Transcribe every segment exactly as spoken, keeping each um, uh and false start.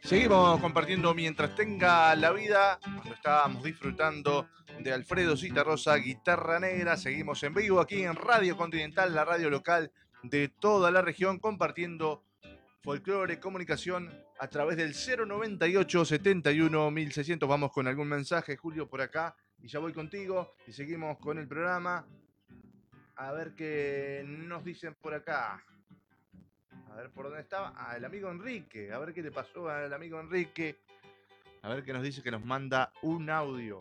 Seguimos compartiendo mientras tenga la vida, cuando estábamos disfrutando de Alfredo Zitarrosa, Guitarra Negra. Seguimos en vivo aquí en Radio Continental, la radio local de toda la región, compartiendo folclore, comunicación a través del cero noventa y ocho setenta y uno mil seiscientos. Vamos con algún mensaje, Julio, por acá, y ya voy contigo y seguimos con el programa. A ver qué nos dicen por acá. A ver por dónde estaba. Ah, el amigo Enrique. A ver qué le pasó al amigo Enrique. A ver qué nos dice, que nos manda un audio.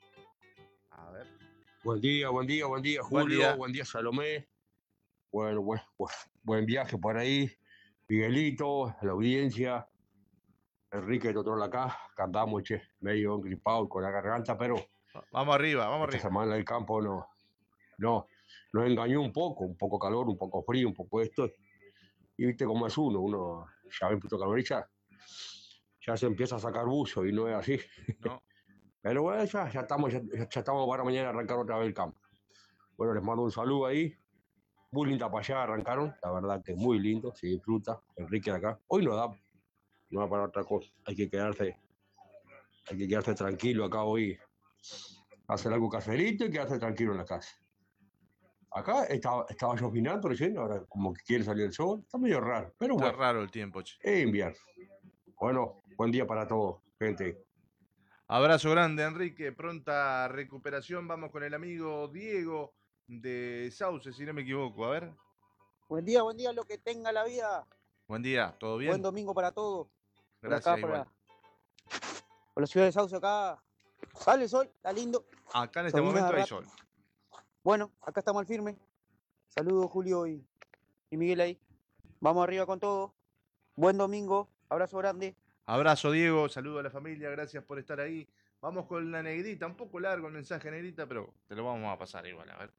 A ver. Buen día, buen día, buen día, Buen Julio. día. Buen día, Salomé. Bueno, buen, buen, buen viaje por ahí. Miguelito, la audiencia. Enrique, de otro lado acá. Acá andamos, che, medio engripado con la garganta, pero Vamos arriba, vamos esta arriba. semana el campo no, no, nos engañó un poco. Un poco calor, un poco frío, un poco esto. Y viste cómo es uno. Uno ya ve puto calor y ya, ya se empieza a sacar buzo y no es así. No. Pero bueno, ya, ya, estamos, ya, ya estamos para mañana arrancar otra vez el campo. Bueno, les mando un saludo ahí. Muy linda para allá arrancaron, la verdad que muy lindo, se disfruta. Enrique de acá. Hoy no da, no da para otra cosa. Hay que quedarse, hay que quedarse tranquilo acá hoy. Hacer algo caserito y quedarse tranquilo en la casa. Acá estaba, estaba llovinando recién, ahora como que quiere salir el sol. Está medio raro, pero Está bueno. raro el tiempo, che. Es invierno. Bueno, buen día para todos, gente. Abrazo grande, Enrique. Pronta recuperación. Vamos con el amigo Diego de Sauce, si no me equivoco. A ver. Buen día, buen día, lo que tenga la vida. Buen día, ¿todo bien? Buen domingo para todos. Por Gracias, acá, igual. por la, por la ciudad de Sauce, acá sale el sol, está lindo. Acá en este Llovizna momento de hay rato. sol. Bueno, acá estamos al firme. Saludos, Julio y, y Miguel ahí. Vamos arriba con todo. Buen domingo, abrazo grande. Abrazo, Diego. Saludo a la familia. Gracias por estar ahí. Vamos con la negrita. Un poco largo el mensaje, negrita, pero te lo vamos a pasar igual. A ver.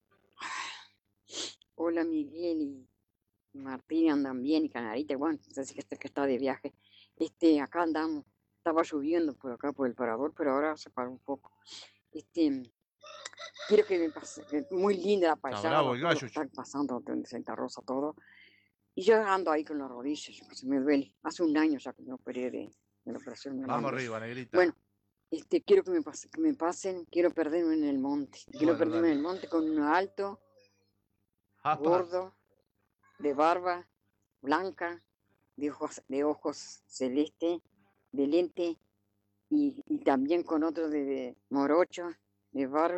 Hola, Miguel y Martín, andan bien, y Canarita, bueno, sé que está, que está de viaje. Este, acá andamos. Estaba lloviendo por acá, por el parador, pero ahora se paró un poco. Este, quiero que me pase, que muy linda la Está paisada, bravo el todo lo gallo, que che. está pasando en Santa Rosa, todo. Y yo ando ahí con las rodillas, que se me duele. Hace un año ya que me operé de, de la operación. Me Vamos mandó. arriba, negrita. Bueno, este, quiero que me, pase, que me pasen, quiero perderme en el monte. Quiero Bueno, perderme dale. en el monte con un alto, Apa. gordo, de barba blanca, de ojos, de ojos celeste, de lente, y, y también con otro de, de morocho, de barba,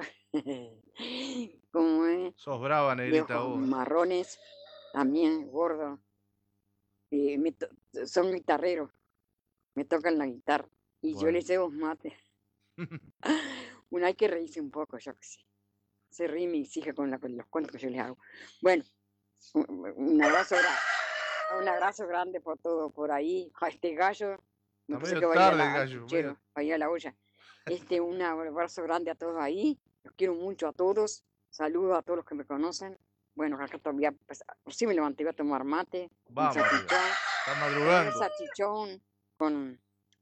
como es, Sos brava, de negrita, ojos vos. marrones, también gordo. Eh, me to- son guitarreros, me tocan la guitarra, y yo Bueno. les debo mate. Bueno, hay que reírse un poco, yo que sé. Se ríe mi hija con, la, con los cuentos que yo les hago. Bueno, un, un abrazo grande. Un abrazo grande por todo por ahí. A este gallo, me Está parece medio que va a ir a tarde la, el al gallo, puchero, medio- va a ir a la olla. Este, un abrazo grande a todos ahí. Los quiero mucho a todos. Saludos a todos los que me conocen. Bueno, acá todavía, pues, sí me levanté, voy a tomar mate, un Vamos arriba. salchichón, Está un madrugando. salchichón con,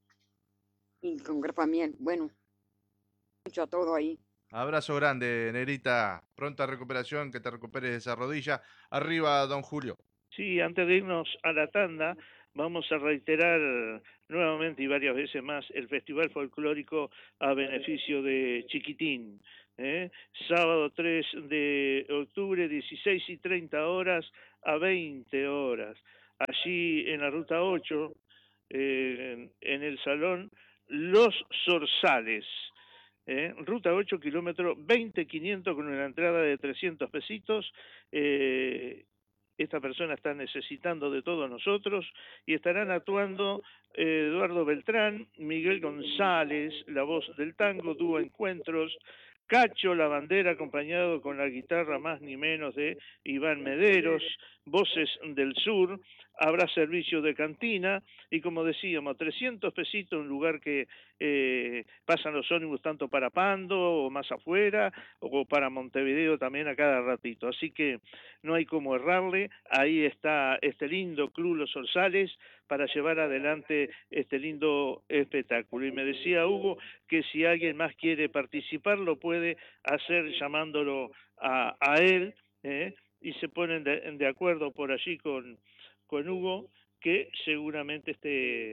y con grapa miel. Bueno, mucho a todos ahí. Abrazo grande, negrita. Pronta recuperación, que te recuperes de esa rodilla. Arriba, don Julio. Sí, antes de irnos a la tanda, vamos a reiterar nuevamente y varias veces más el Festival Folclórico a beneficio de Chiquitín. ¿eh? Sábado tres de octubre, dieciséis y treinta horas a veinte horas. Allí en la Ruta ocho, eh, en el Salón Los Zorzales. ¿eh? Ruta ocho, kilómetro veinte quinientos, con una entrada de trescientos pesitos. Eh, esta persona está necesitando de todos nosotros, y estarán actuando eh, Eduardo Beltrán, Miguel González, la voz del tango, dúo Encuentros, Cacho La Bandera, acompañado con la guitarra más ni menos de Iván Mederos, Voces del Sur. Habrá servicio de cantina y, como decíamos, trescientos pesitos, un lugar que eh, pasan los ómnibus tanto para Pando o más afuera, o para Montevideo también a cada ratito. Así que no hay como errarle. Ahí está este lindo Club Los Zorzales para llevar adelante este lindo espectáculo. Y me decía Hugo que si alguien más quiere participar lo puede hacer llamándolo a, a él, ¿eh? y se ponen de, de acuerdo por allí con, con Hugo, que seguramente este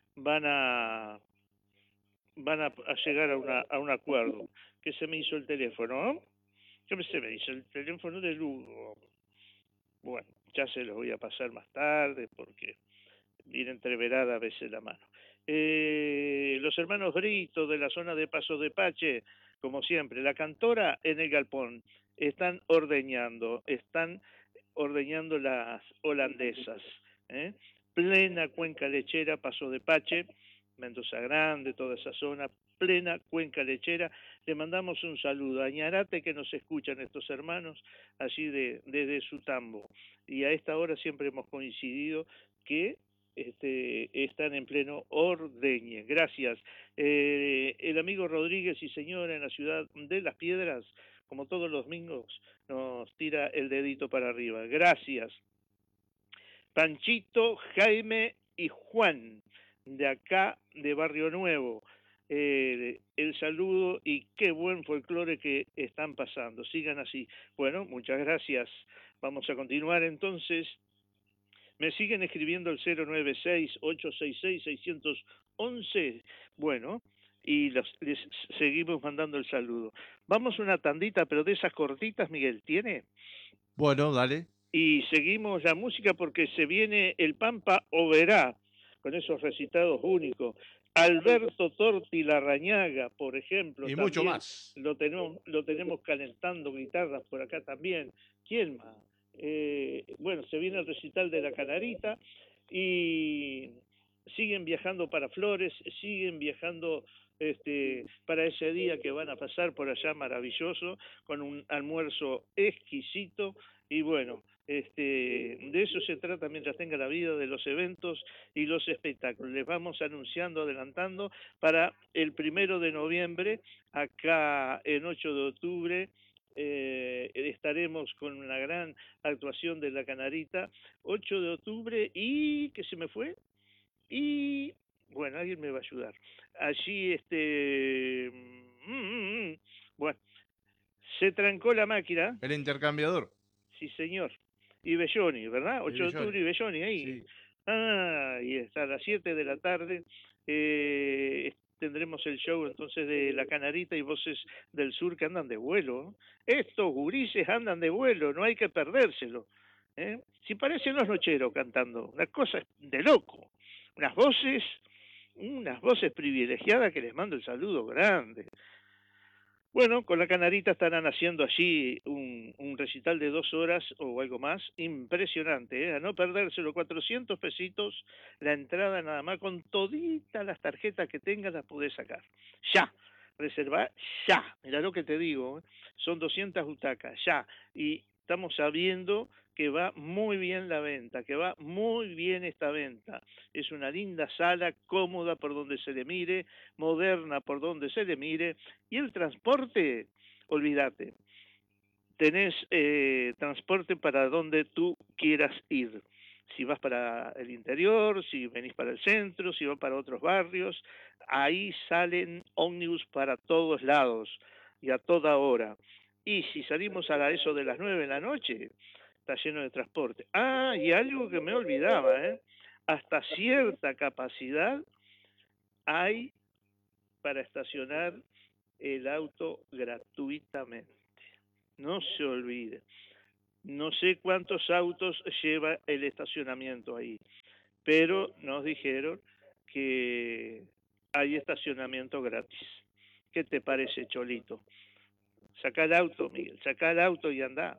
van a van a, a llegar a, una, a un acuerdo. ¿Qué se me hizo el teléfono? ¿Qué se me hizo el teléfono de Lugo? Bueno, ya se los voy a pasar más tarde porque viene entreverada a veces la mano. Eh, los hermanos Brito de la zona de Paso de Pache, como siempre, la cantora en el galpón, están ordeñando, están ordeñando las holandesas, ¿eh? Plena cuenca lechera, Paso de Pache, Mendoza Grande, toda esa zona, plena cuenca lechera. Le mandamos un saludo a Ñarate, que nos escuchan estos hermanos allí de, desde su tambo. Y a esta hora siempre hemos coincidido que este, están en pleno ordeñe. Gracias. Eh, el amigo Rodríguez y señora en la ciudad de Las Piedras, como todos los domingos, nos tira el dedito para arriba. Gracias. Panchito, Jaime y Juan, de acá de Barrio Nuevo. Eh, el saludo y qué buen folclore que están pasando. Sigan así. Bueno, muchas gracias. Vamos a continuar entonces. Me siguen escribiendo el cero nueve seis, ocho seis seis, seis uno uno. Bueno, y los, les seguimos mandando el saludo. Vamos una tandita, pero de esas cortitas, Miguel, ¿tiene? Bueno, dale. Y seguimos la música porque se viene el Pampa Oberá, con esos recitados únicos. Alberto Torti Larrañaga, por ejemplo. Y mucho más. Lo tenemos, lo tenemos calentando guitarras por acá también. ¿Quién más? Eh, bueno, se viene el recital de la Canarita y siguen viajando para Flores, siguen viajando este, para ese día que van a pasar por allá maravilloso, con un almuerzo exquisito y bueno, este, de eso se trata mientras tenga la vida, de los eventos y los espectáculos. Les vamos anunciando, adelantando para el primero de noviembre, acá en ocho de octubre, Eh, estaremos con una gran actuación de la Canarita, ocho de octubre, y que se me fue, y bueno, alguien me va a ayudar. Allí, este, mm, bueno, se trancó la máquina. El intercambiador. Sí, señor. Y Belloni, ¿verdad? ocho de octubre y Belloni, ahí. Sí. Ah, y está a las siete de la tarde. Eh, tendremos el show entonces de la Canarita y Voces del Sur que andan de vuelo. Estos gurises andan de vuelo, no hay que perdérselo. ¿eh? Si parecen los nocheros cantando, una cosa de loco. Unas voces, unas voces privilegiadas que les mando el saludo grande. Bueno, con la Canarita estarán haciendo allí un, un recital de dos horas o algo más, impresionante, ¿eh? A no perdérselo, cuatrocientos pesitos la entrada nada más, con toditas las tarjetas que tengas las podés sacar. Ya, reservar ya, mirá lo que te digo, ¿eh? Son doscientas butacas, ya, y estamos sabiendo que va muy bien la venta, que va muy bien esta venta. Es una linda sala, cómoda por donde se le mire, moderna por donde se le mire, y el transporte, olvídate, tenés eh, transporte para donde tú quieras ir. Si vas para el interior, si venís para el centro, si vas para otros barrios, ahí salen ómnibus para todos lados y a toda hora. Y si salimos a la, eso de las nueve de la noche, está lleno de transporte. Ah, y algo que me olvidaba, ¿eh? Hasta cierta capacidad hay para estacionar el auto gratuitamente. No se olvide. No sé cuántos autos lleva el estacionamiento ahí, pero nos dijeron que hay estacionamiento gratis. ¿Qué te parece, Cholito? Saca el auto, Miguel, saca el auto y anda.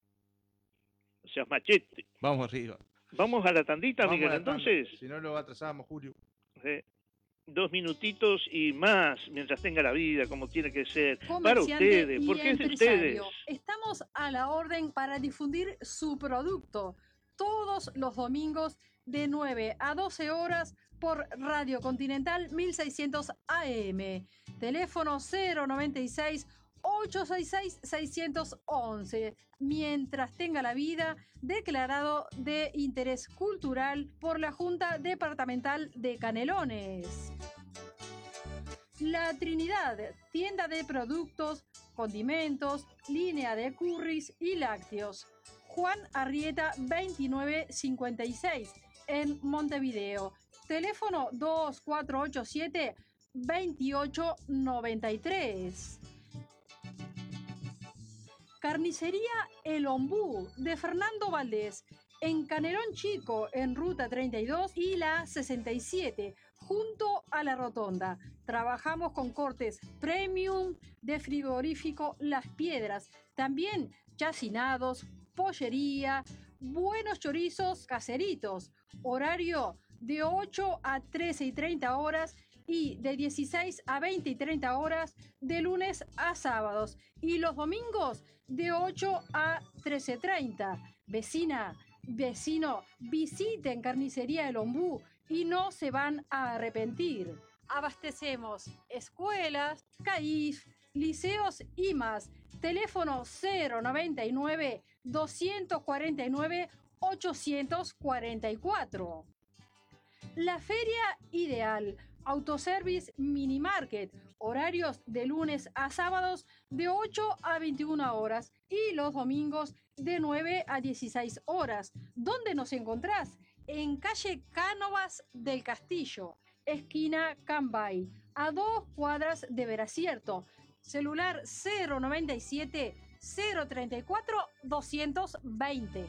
O sea, machete. Vamos arriba. Vamos a la tandita, Vamos Miguel, a la tanda. entonces. Si no lo atrasamos, Julio. Eh, dos minutitos y más, mientras tenga la vida, como tiene que ser. Para Comerciante ustedes, y porque es de ustedes. empresario. Estamos a la orden para difundir su producto todos los domingos de nueve a doce horas por Radio Continental mil seiscientos A M. Teléfono cero noventa y seis, ocho seis seis, seiscientos once. Mientras tenga la vida, declarado de interés cultural por la Junta Departamental de Canelones. La Trinidad, tienda de productos, condimentos, línea de curris y lácteos. Juan Arrieta veintinueve cincuenta y seis, en Montevideo. Teléfono dos cuatro ocho siete, veintiocho noventa y tres. Carnicería El Ombú de Fernando Valdés, en Canelón Chico, en Ruta treinta y dos y la sesenta y siete, junto a la Rotonda. Trabajamos con cortes premium de frigorífico Las Piedras, también chacinados, pollería, buenos chorizos caseritos. Horario de ocho a trece y treinta horas y de dieciséis a veinte y treinta horas de lunes a sábados, y los domingos de ocho a trece y treinta. Vecina, vecino, visiten Carnicería El Ombú y no se van a arrepentir. Abastecemos escuelas, C A I F, liceos y más. Teléfono cero noventa y nueve, doscientos cuarenta y nueve, ochocientos cuarenta y cuatro. La Feria Ideal, Autoservice Mini Market, horarios de lunes a sábados de ocho a veintiuna horas y los domingos de nueve a dieciséis horas. ¿Dónde nos encontrás? En calle Cánovas del Castillo, esquina Cambay, a dos cuadras de Veracierto. Celular cero noventa y siete, cero treinta y cuatro, doscientos veinte.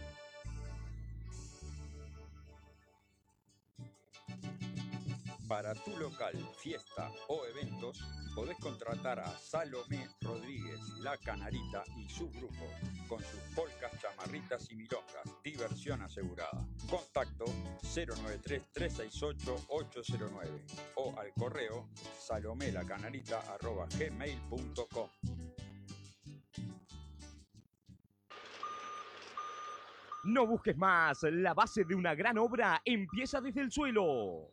Para tu local, fiesta o eventos, podés contratar a Salomé Rodríguez, La Canarita y su grupo, con sus polcas, chamarritas y milongas. Diversión asegurada. Contacto cero nueve tres, tres seis ocho, ocho cero nueve o al correo salomelacanarita arroba gmail punto com. No busques más, la base de una gran obra empieza desde el suelo.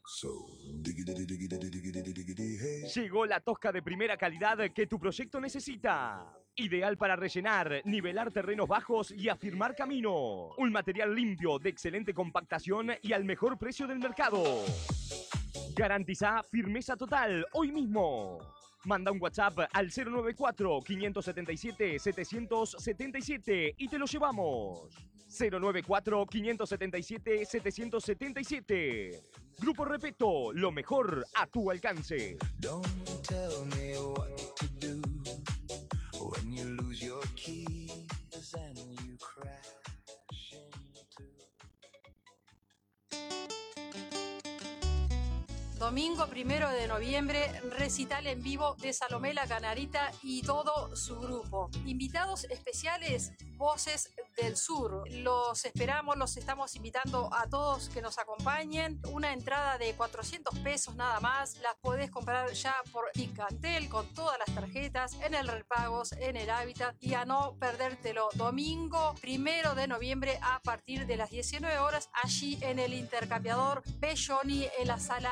Llegó la tosca de primera calidad que tu proyecto necesita. Ideal para rellenar, nivelar terrenos bajos y afirmar camino. Un material limpio, de excelente compactación y al mejor precio del mercado. Garantiza firmeza total hoy mismo. Manda un WhatsApp al cero nueve cuatro, cinco siete siete, siete siete siete y te lo llevamos. cero nueve cuatro, cinco siete siete, siete siete siete. Grupo Repeto, lo mejor a tu alcance. Don't tell me what to do when you lose your keys and you crash into... Domingo primero de noviembre, recital en vivo de Salomé La Canarita y todo su grupo. Invitados especiales, Voces del Sur. Los esperamos, los estamos invitando a todos que nos acompañen. Una entrada de cuatrocientos pesos nada más. Las podés comprar ya por Ticantel con todas las tarjetas, en el Repagos, en el Hábitat, y a no perdértelo. Domingo primero de noviembre a partir de las diecinueve horas, allí en el Intercambiador Belloni, en la sala